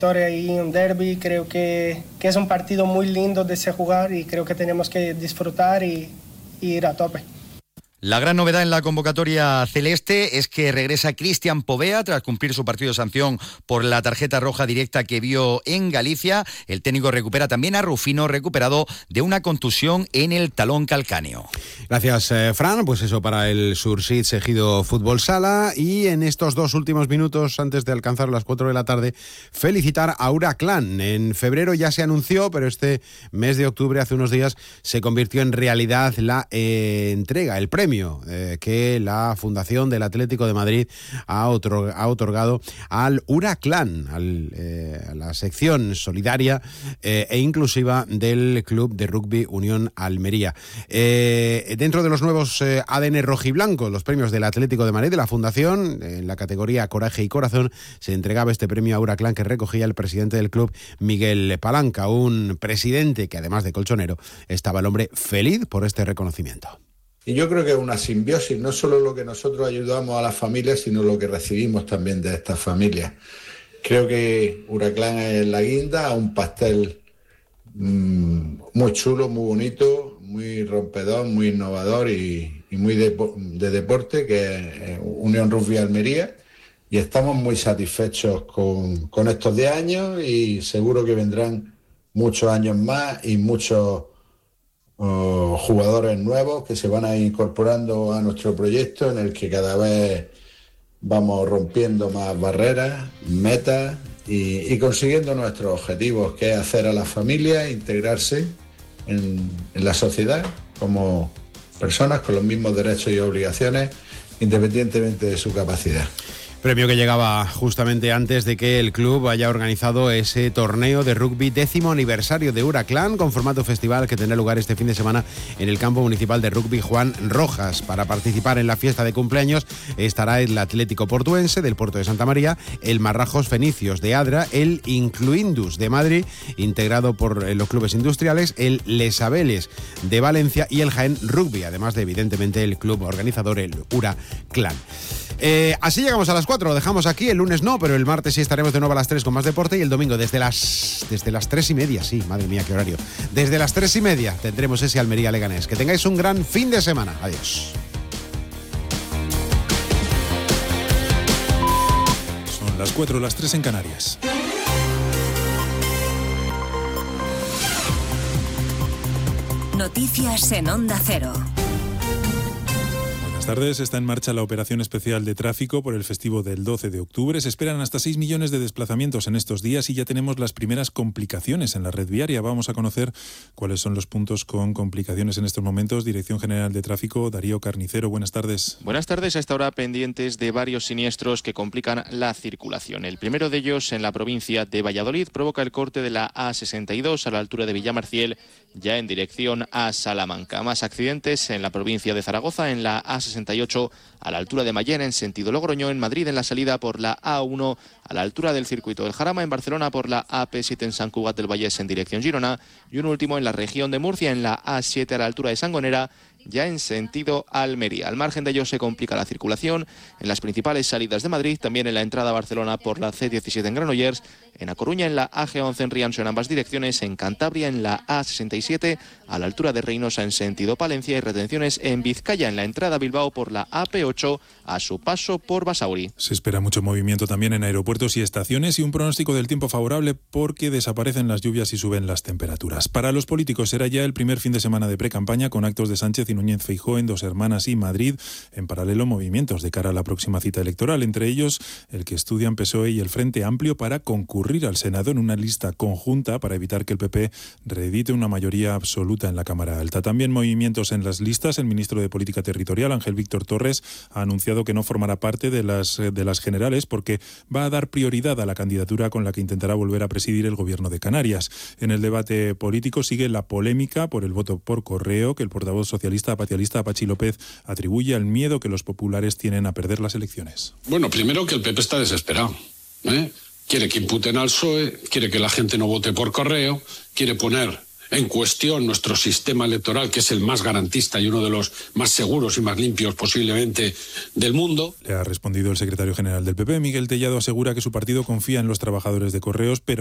y un derbi, creo que es un partido muy lindo de se jugar y creo que tenemos que disfrutar y ir a tope. La gran novedad en la convocatoria celeste es que regresa Cristian Povea tras cumplir su partido de sanción por la tarjeta roja directa que vio en Galicia. El técnico recupera también a Rufino, recuperado de una contusión en el talón calcáneo. Gracias, Fran. Pues eso para el Sursit Ejido Fútbol Sala. Y en estos 2 últimos minutos, antes de alcanzar las 4 de la tarde, felicitar a Huraclán. En febrero ya se anunció, pero este mes de octubre, hace unos días, se convirtió en realidad la entrega, el premio que la Fundación del Atlético de Madrid ha otorgado al Huraclán, a la sección solidaria e inclusiva del Club de Rugby Unión Almería. Dentro de los nuevos ADN rojiblancos, los premios del Atlético de Madrid, de la Fundación, en la categoría Coraje y Corazón, se entregaba este premio a Huraclán que recogía el presidente del club, Miguel Palanca, un presidente que, además de colchonero, estaba el hombre feliz por este reconocimiento. Y yo creo que es una simbiosis, no solo lo que nosotros ayudamos a las familias, sino lo que recibimos también de estas familias. Creo que Huraclán es la guinda a un pastel muy chulo, muy bonito, muy rompedor, muy innovador y muy de deporte, que es Unión Rugby Almería. Y estamos muy satisfechos con estos 10 años y seguro que vendrán muchos años más y muchos jugadores nuevos que se van a ir incorporando a nuestro proyecto, en el que cada vez vamos rompiendo más barreras, metas y consiguiendo nuestros objetivos, que es hacer a la familia integrarse en la sociedad como personas con los mismos derechos y obligaciones, independientemente de su capacidad. Premio que llegaba justamente antes de que el club haya organizado ese torneo de rugby 10º aniversario de Huraclán, con formato festival, que tendrá lugar este fin de semana en el campo municipal de rugby Juan Rojas. Para participar en la fiesta de cumpleaños estará el Atlético Portuense del Puerto de Santa María, el Marrajos Fenicios de Adra, el Incluindus de Madrid, integrado por los clubes industriales, el Les Abeles de Valencia y el Jaén Rugby, además de, evidentemente, el club organizador, el Huraclán. Así llegamos a las 4, lo dejamos aquí. El lunes no, pero el martes sí estaremos de nuevo a las 3 con más deporte, y el domingo desde las 3:30, sí, madre mía, qué horario. Desde las 3:30 tendremos ese Almería Leganés. Que tengáis un gran fin de semana. Adiós. Son las 4, las 3 en Canarias. Noticias en Onda Cero. Buenas tardes. Está en marcha la operación especial de tráfico por el festivo del 12 de octubre. Se esperan hasta 6 millones de desplazamientos en estos días y ya tenemos las primeras complicaciones en la red viaria. Vamos a conocer cuáles son los puntos con complicaciones en estos momentos. Dirección General de Tráfico, Darío Carnicero, buenas tardes. Buenas tardes. A esta hora pendientes de varios siniestros que complican la circulación. El primero de ellos en la provincia de Valladolid provoca el corte de la A62 a la altura de Villamarciel, ya en dirección a Salamanca. Más accidentes en la provincia de Zaragoza, en la A68 a la altura de Mayén en sentido Logroño, en Madrid en la salida por la A1 a la altura del circuito del Jarama, en Barcelona por la AP7 en Sant Cugat del Vallès en dirección Girona, y un último en la región de Murcia en la A7 a la altura de Sangonera, ya en sentido Almería. Al margen de ello se complica la circulación en las principales salidas de Madrid, también en la entrada a Barcelona por la C17 en Granollers, en A Coruña en la AG11 en Rianxo en ambas direcciones, en Cantabria en la A67 a la altura de Reynosa en sentido Palencia, y retenciones en Vizcaya en la entrada a Bilbao por la AP8 a su paso por Basauri. Se espera mucho movimiento también en aeropuertos y estaciones y un pronóstico del tiempo favorable porque desaparecen las lluvias y suben las temperaturas. Para los políticos será ya el primer fin de semana de precampaña con actos de Sánchez y Núñez Feijóo en Dos Hermanas y Madrid. En paralelo, movimientos de cara a la próxima cita electoral, entre ellos el que estudian PSOE y el Frente Amplio para concurrir al Senado en una lista conjunta para evitar que el PP reedite una mayoría absoluta en la Cámara Alta. También movimientos en las listas. El ministro de Política Territorial, Ángel Víctor Torres, ha anunciado que no formará parte de las generales porque va a dar prioridad a la candidatura con la que intentará volver a presidir el gobierno de Canarias. En el debate político sigue la polémica por el voto por correo que el portavoz socialista Pachi López atribuye al miedo que los populares tienen a perder las elecciones. Bueno, primero que el PP está desesperado, Quiere que imputen al PSOE, quiere que la gente no vote por correo, quiere poner en cuestión nuestro sistema electoral, que es el más garantista y uno de los más seguros y más limpios posiblemente del mundo. Le ha respondido el secretario general del PP, Miguel Tellado, asegura que su partido confía en los trabajadores de Correos, pero